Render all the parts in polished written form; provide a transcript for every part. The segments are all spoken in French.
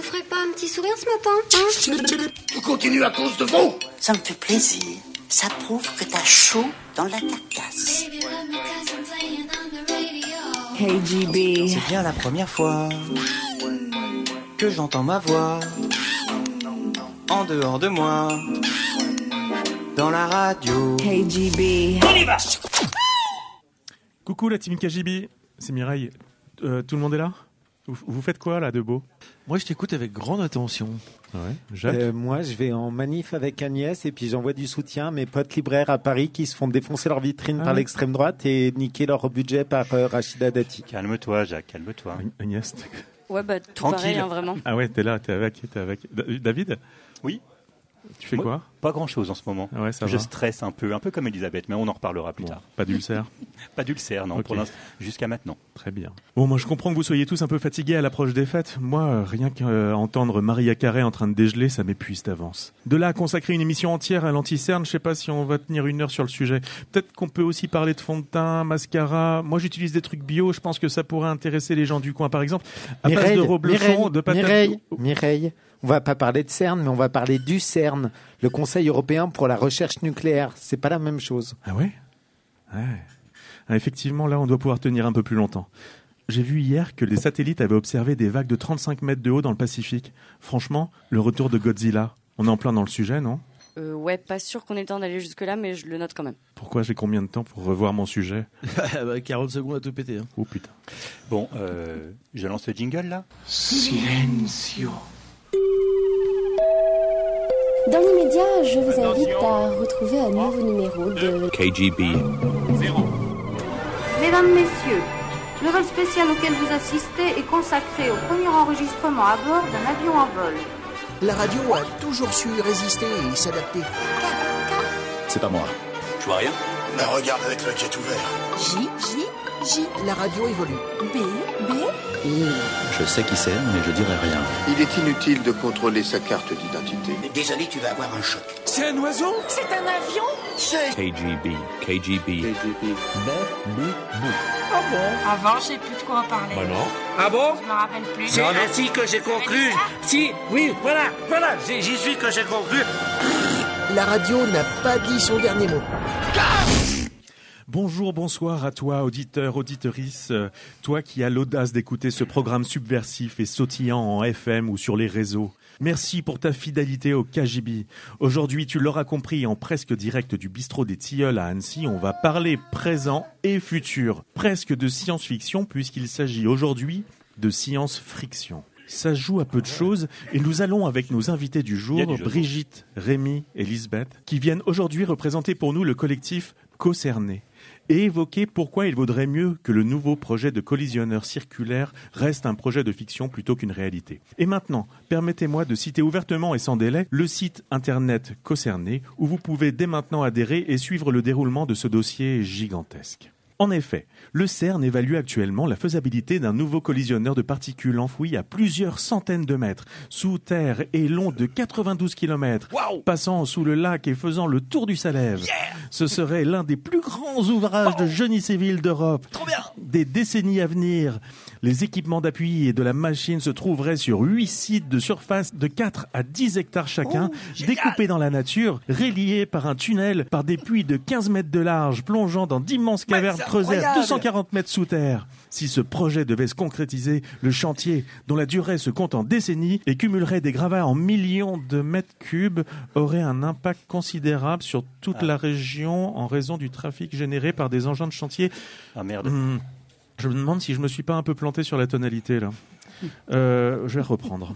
vous ferez pas un petit sourire ce matin, hein? Tout continue à cause de vous. Ça me fait plaisir. Ça prouve que t'as chaud dans la carcasse. KGB. C'est bien la première fois que j'entends ma voix en dehors de moi dans la radio. KGB. On y va. Coucou la team KGB, c'est Mireille. Tout le monde est là ? Vous faites quoi là de beau ? Moi, je t'écoute avec grande attention. Ouais, Jacques ? Moi, je vais en manif avec Agnès et puis j'envoie du soutien à mes potes libraires à Paris qui se font défoncer leur vitrine par l'extrême droite et niquer leur budget par Rachida Dati. Calme-toi, Jacques, calme-toi. Agnès ? Ouais, bah tout Tranquille. pareil, hein, vraiment. Ah ouais, t'es là, t'es avec. David ? Oui. Tu fais quoi ? Pas grand-chose en ce moment. Ah ouais, ça je va. stresse un peu comme Elisabeth, mais on en reparlera plus tard. Pas d'ulcère ? Pas d'ulcère, non, Ok. pour l'instant, jusqu'à maintenant. Très bien. Bon, moi je comprends que vous soyez tous un peu fatigués à l'approche des fêtes. Moi, rien qu'entendre Maria Carré en train de dégeler, ça m'épuise d'avance. De là à consacrer une émission entière à l'anti-cerne, je sais pas si on va tenir 1 heure sur le sujet. Peut-être qu'on peut aussi parler de fond de teint, mascara. Moi j'utilise des trucs bio, je pense que ça pourrait intéresser les gens du coin. Par exemple, à base de reblochon, de patates... Mireille, on va pas parler de CERN, mais on va parler du CERN, le Conseil européen pour la recherche nucléaire. C'est pas la même chose. Ah ouais ? Ouais. Ah, effectivement, là, on doit pouvoir tenir un peu plus longtemps. J'ai vu hier que les satellites avaient observé des vagues de 35 mètres de haut dans le Pacifique. Franchement, le retour de Godzilla, on est en plein dans le sujet, non ? Ouais, pas sûr qu'on ait le temps d'aller jusque-là, mais je le note quand même. Pourquoi j'ai combien de temps pour revoir mon sujet ? 40 secondes à tout péter. Hein. Oh putain. Bon, je lance le jingle là. Silencio. Dans l'immédiat, je vous invite à retrouver un nouveau numéro de KGB. Mesdames, Messieurs, le vol spécial auquel vous assistez est consacré au premier enregistrement à bord d'un avion en vol. La radio a toujours su résister et s'adapter. C'est pas moi. Je vois rien. Mais regarde avec l'œil qui est ouvert. J. La radio évolue. B. Je sais qui c'est, mais je dirai rien. Il est inutile de contrôler sa carte d'identité. Désolé, tu vas avoir un choc. C'est un oiseau? C'est un avion? KGB. KGB. Ah bon? Avant, je sais plus de quoi on parlait. Bah non. Ah bon? Je me rappelle plus. C'est ainsi que j'ai conclu. Si, oui, voilà, j'y suis que j'ai conclu. La radio n'a pas dit son dernier mot. Bonjour, bonsoir à toi, auditeur, auditrice, toi qui as l'audace d'écouter ce programme subversif et sautillant en FM ou sur les réseaux. Merci pour ta fidélité au KGB. Aujourd'hui, tu l'auras compris, en presque direct du bistrot des Tilleuls à Annecy, on va parler présent et futur, presque de science-fiction puisqu'il s'agit aujourd'hui de science-friction. Ça joue à peu de choses et nous allons avec nos invités du jour, Brigitte, Rémi et Lisbeth, qui viennent aujourd'hui représenter pour nous le collectif Co-Cerné et évoquer pourquoi il vaudrait mieux que le nouveau projet de collisionneur circulaire reste un projet de fiction plutôt qu'une réalité. Et maintenant, permettez-moi de citer ouvertement et sans délai le site internet Co-Cerné où vous pouvez dès maintenant adhérer et suivre le déroulement de ce dossier gigantesque. En effet, le CERN évalue actuellement la faisabilité d'un nouveau collisionneur de particules enfoui à plusieurs centaines de mètres, sous terre et long de 92 km, passant sous le lac et faisant le tour du Salève. Ce serait l'un des plus grands ouvrages de génie civil d'Europe. Des décennies à venir, les équipements d'appui et de la machine se trouveraient sur 8 sites de surface de 4 à 10 hectares chacun, découpés dans la nature, reliés par un tunnel, par des puits de 15 mètres de large, plongeant dans d'immenses cavernes creusées à 240 mètres sous terre. Si ce projet devait se concrétiser, le chantier, dont la durée se compte en décennies et cumulerait des gravats en millions de mètres cubes, aurait un impact considérable sur toute la région en raison du trafic généré par des engins de chantier. Ah merde. Je me demande si je me suis pas un peu planté sur la tonalité là. Je vais reprendre.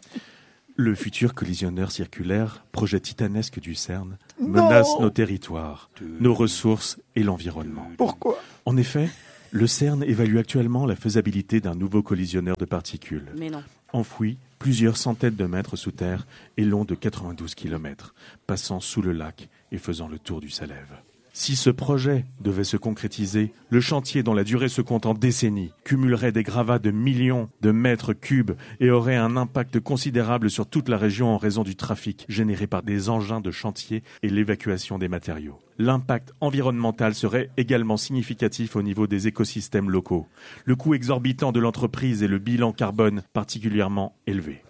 Le futur collisionneur circulaire, projet titanesque du CERN, menace nos territoires, nos ressources et l'environnement. Pourquoi ? En effet, le CERN évalue actuellement la faisabilité d'un nouveau collisionneur de particules. Mais non. Enfoui plusieurs centaines de mètres sous terre et long de 92 km, passant sous le lac et faisant le tour du Salève. Si ce projet devait se concrétiser, le chantier dont la durée se compte en décennies cumulerait des gravats de millions de mètres cubes et aurait un impact considérable sur toute la région en raison du trafic généré par des engins de chantier et l'évacuation des matériaux. L'impact environnemental serait également significatif au niveau des écosystèmes locaux. Le coût exorbitant de l'entreprise et le bilan carbone particulièrement élevé.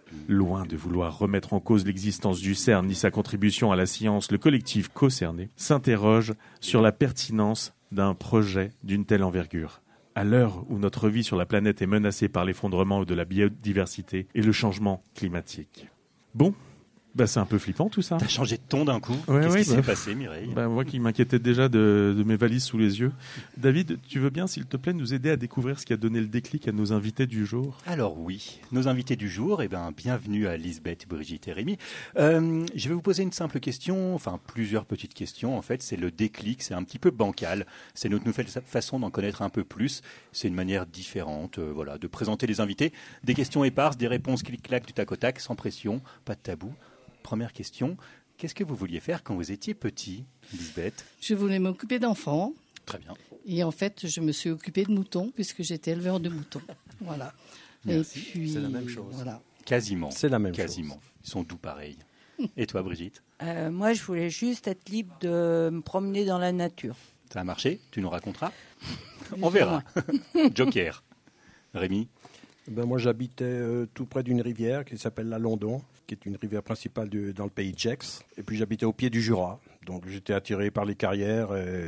Loin de vouloir remettre en cause l'existence du CERN ni sa contribution à la science, le collectif concerné s'interroge sur la pertinence d'un projet d'une telle envergure. À l'heure où notre vie sur la planète est menacée par l'effondrement de la biodiversité et le changement climatique. Bon, c'est un peu flippant tout ça. T'as changé de ton d'un coup. Ouais, Qu'est-ce qui s'est passé, Mireille ? Moi qui m'inquiétais déjà de mes valises sous les yeux. David, tu veux bien, s'il te plaît, nous aider à découvrir ce qui a donné le déclic à nos invités du jour ? Alors oui, nos invités du jour, bienvenue à Lisbeth, Brigitte et Rémi. Je vais vous poser une simple question, plusieurs petites questions. En fait, c'est le déclic, c'est un petit peu bancal. C'est notre nouvelle façon d'en connaître un peu plus. C'est une manière différente de présenter les invités. Des questions éparses, des réponses clic-clac du tac au tac, sans pression, pas de tabou. Première question, qu'est-ce que vous vouliez faire quand vous étiez petit, Lisbeth ? Je voulais m'occuper d'enfants. Très bien. Et en fait, je me suis occupée de moutons puisque j'étais éleveur de moutons. Voilà. Merci. Et puis, c'est la même chose. Voilà. Quasiment. C'est la même chose. Ils sont doux pareils. Et toi, Brigitte ? Moi, je voulais juste être libre de me promener dans la nature. Ça a marché ? Tu nous raconteras ? On verra. Joker. Rémi ? Moi, j'habitais tout près d'une rivière qui s'appelle la London, qui est une rivière principale dans le pays de Gex. Et puis, j'habitais au pied du Jura. Donc, j'étais attiré par les carrières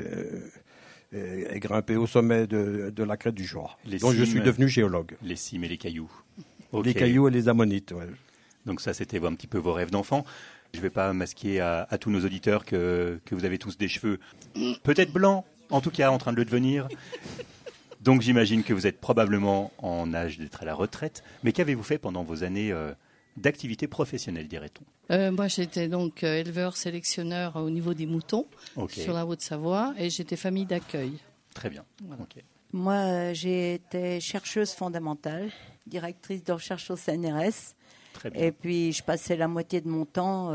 et grimpé au sommet de la crête du Jura. Donc, je suis devenu géologue. Les cimes et les cailloux. Okay. Les cailloux et les ammonites, ouais. Donc, ça, c'était un petit peu vos rêves d'enfant. Je ne vais pas masquer à tous nos auditeurs que vous avez tous des cheveux peut-être blancs, en tout cas en train de le devenir. Donc j'imagine que vous êtes probablement en âge d'être à la retraite. Mais qu'avez-vous fait pendant vos années d'activité professionnelle, dirait-on ? Moi, j'étais donc éleveur-sélectionneur au niveau des moutons sur la Haute-Savoie et j'étais famille d'accueil. Très bien. Voilà. Okay. Moi, j'ai été chercheuse fondamentale, directrice de recherche au CNRS. Très bien. Et puis, je passais la moitié de mon temps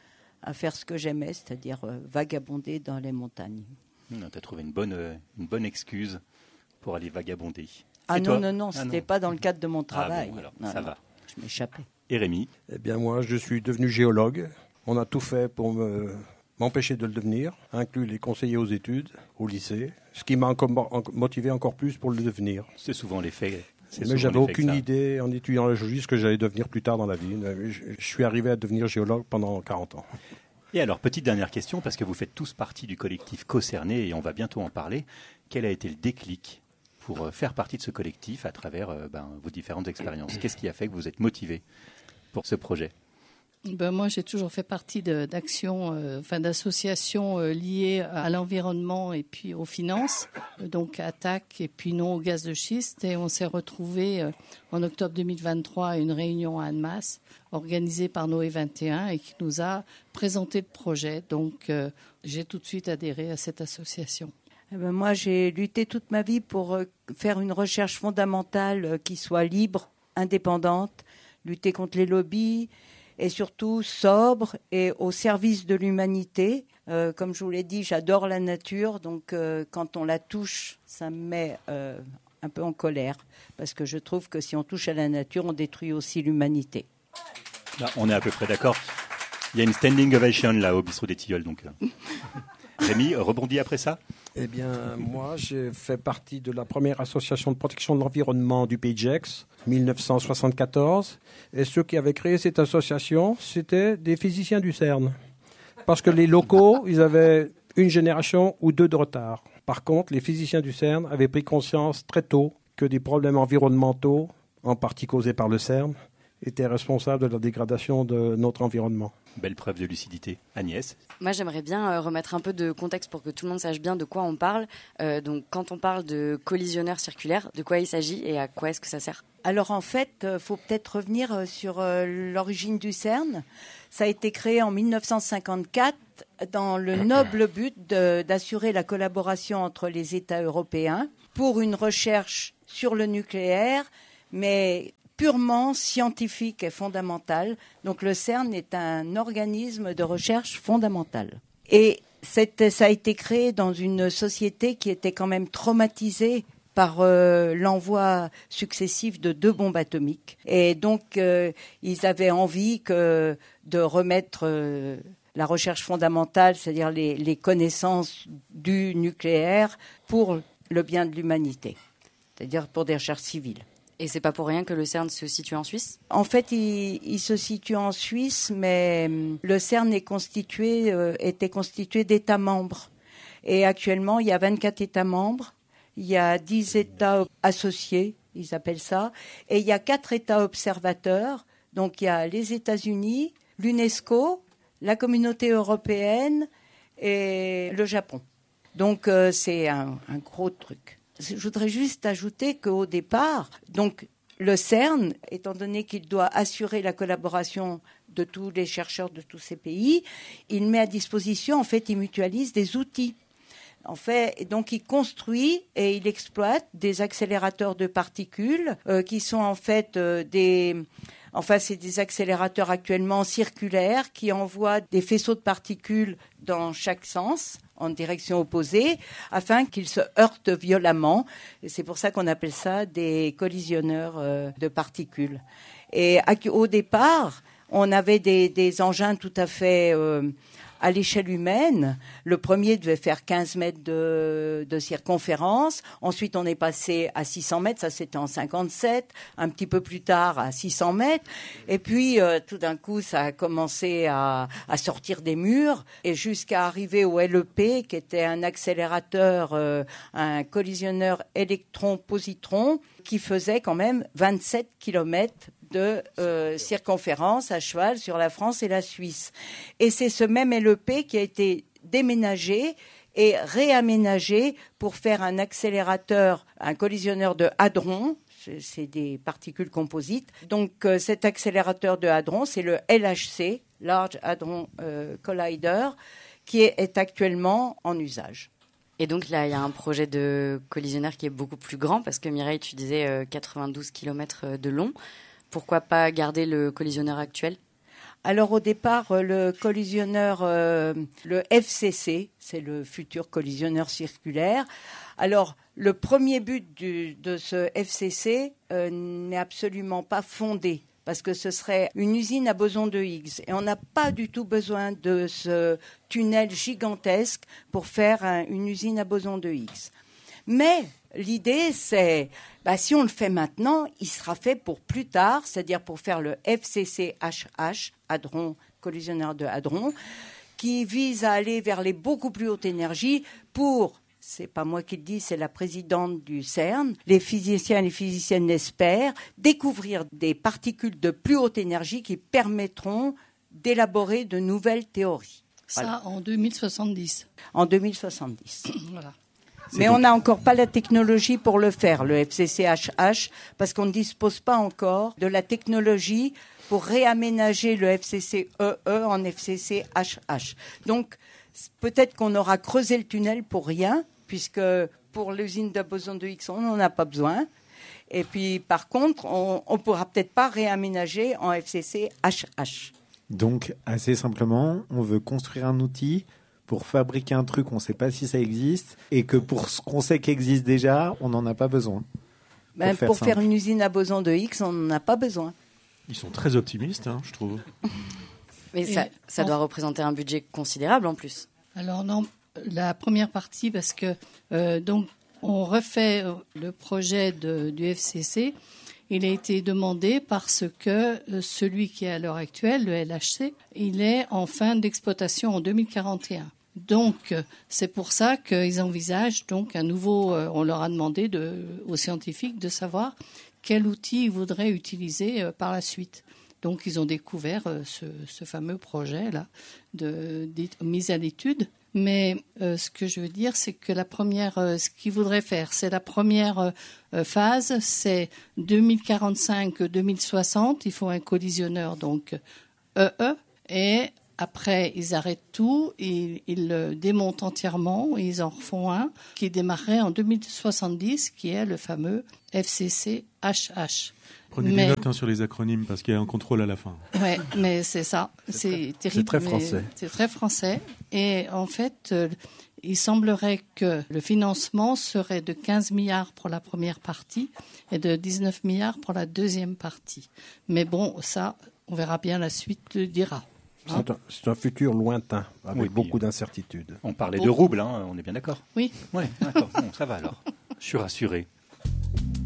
à faire ce que j'aimais, c'est-à-dire vagabonder dans les montagnes. Tu as trouvé une bonne excuse pour aller vagabonder. Ah non, c'était pas dans le cadre de mon travail. Ah bon, alors, non, ça va. Je m'échappais. Et Rémi ? Moi, je suis devenu géologue. On a tout fait pour m'empêcher de le devenir, inclus les conseillers aux études, au lycée, ce qui m'a motivé encore plus pour le devenir. C'est souvent les faits. Mais j'avais aucune idée, en étudiant la géologie, ce que j'allais devenir plus tard dans la vie. Je suis arrivé à devenir géologue pendant 40 ans. Et alors, petite dernière question, parce que vous faites tous partie du collectif concerné et on va bientôt en parler. Quel a été le déclic pour faire partie de ce collectif à travers vos différentes expériences ? Qu'est-ce qui a fait que vous êtes motivé pour ce projet ? Moi, j'ai toujours fait partie d'actions, d'associations liées à l'environnement et puis aux finances, donc à TAC et puis non au gaz de schiste. Et on s'est retrouvés en octobre 2023 à une réunion à Annemasse organisée par Noé 21 et qui nous a présenté le projet. Donc, j'ai tout de suite adhéré à cette association. Moi, j'ai lutté toute ma vie pour faire une recherche fondamentale qui soit libre, indépendante, lutter contre les lobbies et surtout sobre et au service de l'humanité. Comme je vous l'ai dit, j'adore la nature, donc quand on la touche, ça me met un peu en colère, parce que je trouve que si on touche à la nature, on détruit aussi l'humanité. Là, on est à peu près d'accord. Il y a une standing ovation là au bistrot des Tilleuls, donc... Rémi, rebondis après ça ? Moi, j'ai fait partie de la première association de protection de l'environnement du pays de Gex, 1974. Et ceux qui avaient créé cette association, c'était des physiciens du CERN. Parce que les locaux, ils avaient une génération ou deux de retard. Par contre, les physiciens du CERN avaient pris conscience très tôt que des problèmes environnementaux, en partie causés par le CERN, étaient responsables de la dégradation de notre environnement. Belle preuve de lucidité. Agnès ? Moi, j'aimerais bien remettre un peu de contexte pour que tout le monde sache bien de quoi on parle. Donc, quand on parle de collisionneur circulaire, de quoi il s'agit et à quoi est-ce que ça sert ? Alors, en fait, il faut peut-être revenir sur l'origine du CERN. Ça a été créé en 1954 dans le noble but d'assurer la collaboration entre les États européens pour une recherche sur le nucléaire, mais purement scientifique et fondamentale. Donc le CERN est un organisme de recherche fondamentale. Et ça a été créé dans une société qui était quand même traumatisée par l'envoi successif de 2 bombes atomiques. Et donc ils avaient envie de remettre la recherche fondamentale, c'est-à-dire les connaissances du nucléaire, pour le bien de l'humanité, c'est-à-dire pour des recherches civiles. Et c'est pas pour rien que le CERN se situe en Suisse ? En fait, il se situe en Suisse, mais le CERN était constitué d'États membres. Et actuellement, il y a 24 États membres, il y a 10 États associés, ils appellent ça, et il y a 4 États observateurs. Donc il y a les États-Unis, l'UNESCO, la Communauté européenne et le Japon. Donc c'est un gros truc. Je voudrais juste ajouter qu'au départ, donc le CERN, étant donné qu'il doit assurer la collaboration de tous les chercheurs de tous ces pays, il met à disposition, en fait, il mutualise des outils. En fait, donc il construit et il exploite des accélérateurs de particules qui sont en fait c'est des accélérateurs actuellement circulaires qui envoient des faisceaux de particules dans chaque sens, en direction opposée, afin qu'ils se heurtent violemment. Et c'est pour ça qu'on appelle ça des collisionneurs de particules. Et au départ, on avait des engins tout à fait à l'échelle humaine. Le premier devait faire 15 mètres de circonférence. Ensuite, on est passé à 600 mètres. Ça, c'était en 57. Un petit peu plus tard, à 600 mètres. Et puis, tout d'un coup, ça a commencé à sortir des murs et jusqu'à arriver au LEP, qui était un accélérateur, un collisionneur électron-positron, qui faisait quand même 27 kilomètres de circonférence à cheval sur la France et la Suisse. Et c'est ce même LEP qui a été déménagé et réaménagé pour faire un accélérateur, un collisionneur de hadrons. C'est des particules composites. Donc cet accélérateur de hadrons, c'est le LHC, Large Hadron Collider, qui est actuellement en usage. Et donc là, il y a un projet de collisionneur qui est beaucoup plus grand, parce que Mireille, tu disais 92 km de long. Pourquoi pas garder le collisionneur actuel ? Alors au départ, le collisionneur, le FCC, c'est le futur collisionneur circulaire. Alors le premier but de ce FCC n'est absolument pas fondé, parce que ce serait une usine à boson de Higgs. Et on n'a pas du tout besoin de ce tunnel gigantesque pour faire une usine à boson de Higgs. Mais l'idée, c'est, si on le fait maintenant, il sera fait pour plus tard, c'est-à-dire pour faire le FCC-HH, hadron, collisionneur de hadron, qui vise à aller vers les beaucoup plus hautes énergies pour, c'est pas moi qui le dis, c'est la présidente du CERN, les physiciens et les physiciennes l'espèrent, découvrir des particules de plus haute énergie qui permettront d'élaborer de nouvelles théories. Ça, voilà. En 2070. En 2070. Voilà. Mais on n'a encore pas la technologie pour le faire, le FCC-HH, parce qu'on ne dispose pas encore de la technologie pour réaménager le FCC-EE en FCC-HH. Donc, peut-être qu'on aura creusé le tunnel pour rien, puisque pour l'usine de boson de Higgs, on n'en a pas besoin. Et puis, par contre, on ne pourra peut-être pas réaménager en FCC-HH. Donc, assez simplement, on veut construire un outil pour fabriquer un truc, on ne sait pas si ça existe, et que pour ce qu'on sait qui existe déjà, on n'en a pas besoin. Pour faire une usine à boson de Higgs, on n'en a pas besoin. Ils sont très optimistes, je trouve. Mais ça doit représenter un budget considérable en plus. Alors non, la première partie, parce que donc on refait le projet du FCC. Il a été demandé parce que celui qui est à l'heure actuelle, le LHC, il est en fin d'exploitation en 2041. Donc, c'est pour ça qu'ils envisagent donc un nouveau. On leur a demandé aux scientifiques de savoir quel outil ils voudraient utiliser par la suite. Donc, ils ont découvert ce fameux projet-là de mise à l'étude. Mais ce que je veux dire, c'est que ce qu'ils voudraient faire, c'est la première phase, c'est 2045-2060. Il faut un collisionneur, donc EE, et après, ils arrêtent tout, ils le démontent entièrement, et ils en refont un qui démarrerait en 2070, qui est le fameux FCC-HH. Prenez des notes sur les acronymes, parce qu'il y a un contrôle à la fin. Oui, mais c'est ça. C'est terrible. C'est très français. C'est très français. Et en fait, il semblerait que le financement serait de 15 milliards pour la première partie et de 19 milliards pour la deuxième partie. Mais bon, ça, on verra bien, la suite le dira. C'est un futur lointain, avec beaucoup d'incertitudes. On parlait de roubles, on est bien d'accord ? Oui. Oui, d'accord. Bon, ça va alors. Je suis rassuré.